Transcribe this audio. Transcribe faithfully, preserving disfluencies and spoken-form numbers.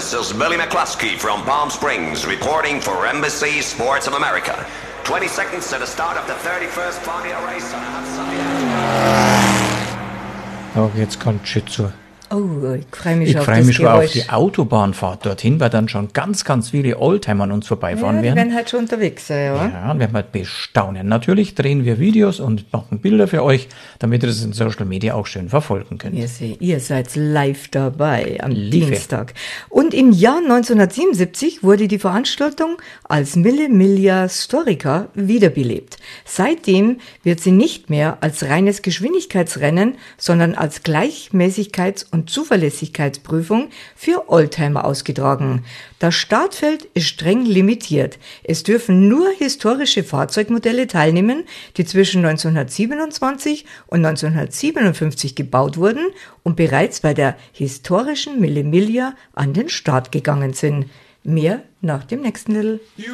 This is Billy McCluskey from Palm Springs reporting for Embassy Sports of America. twenty seconds to the start of the thirty-first Formula Race on Oh, jetzt kommt Schützer. Oh, ich freue mich Ich auf freue das mich schon auf Geräusch. die Autobahnfahrt dorthin, weil dann schon ganz, ganz viele Oldtimer an uns vorbeifahren Ja, die werden. werden halt schon unterwegs sein, ja. Ja, und werden wir bestaunen. Natürlich drehen wir Videos und machen Bilder für euch, damit ihr das in Social Media auch schön verfolgen könnt. Ihr, seht, ihr seid live dabei am Live. Dienstag. Und im Jahr neunzehnhundertsiebenundsiebzig wurde die Veranstaltung als Mille Miglia Storica wiederbelebt. Seitdem wird sie nicht mehr als reines Geschwindigkeitsrennen, sondern als Gleichmäßigkeits- und Zuverlässigkeitsprüfung für Oldtimer ausgetragen. Das Startfeld ist streng limitiert. Es dürfen nur historische Fahrzeugmodelle teilnehmen, die zwischen neunzehnhundertsiebenundzwanzig und neunzehnhundertsiebenundfünfzig gebaut wurden und bereits bei der historischen Mille Miglia an den Start gegangen sind. Mehr nach dem nächsten Little.